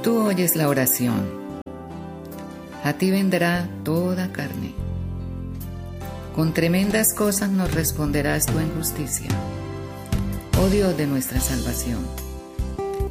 Tú oyes la oración. A ti vendrá toda carne. Con tremendas cosas nos responderás tú en justicia, oh Dios de nuestra salvación.